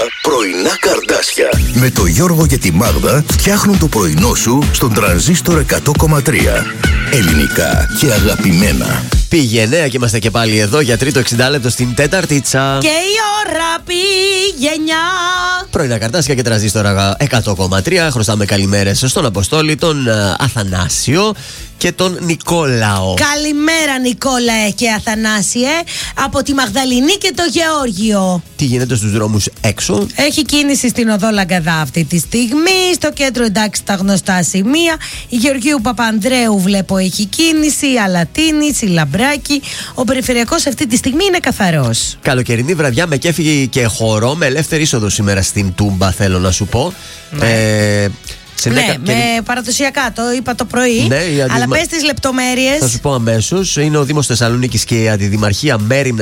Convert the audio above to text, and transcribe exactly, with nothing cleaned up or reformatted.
πρωινά καρδάσια. Με το Γιώργο και τη Μάγδα φτιάχνουν το πρωινό σου στον Τρανζίστορ εκατό κόμμα τρία. Ελληνικά και αγαπημένα. Πήγαινε και είμαστε και πάλι εδώ για τρίτο εξήντα λεπτό στην τέταρτιτσα. Και η ώρα πήγαινιά. Πρωινά καρτάσια και Τρανζίστορα εκατό κόμμα τρία. Χρωστάμε καλημέρες στον Αποστόλη, τον Αθανάσιο και τον Νικόλαο. Καλημέρα Νικόλαε και Αθανάσιε. Από τη Μαγδαληνή και το Γεώργιο. Τι γίνεται στους δρόμους έξω? Έχει κίνηση στην οδό Λαγκαδά αυτή τη στιγμή. Στο κέντρο εντάξει τα γνωστά σημεία. Η Γεωργίου Παπανδρέου βλέπω έχει κίνηση. Η Αλατίνης, η Λαμπράκη. Ο περιφερειακός αυτή τη στιγμή είναι καθαρός. Καλοκαιρινή βραδιά με κέφι και χορό, με ελεύθερη είσοδο σήμερα στην Τούμπα, θέλω να σου πω. Ναι. Ε, Σε ναι, κα... με και... παραδοσιακά, το είπα το πρωί. Ναι, αλλά πες τις λεπτομέρειες. Θα σου πω αμέσως. Είναι ο Δήμος Θεσσαλονίκης και η Αντιδημαρχία Μέριμνα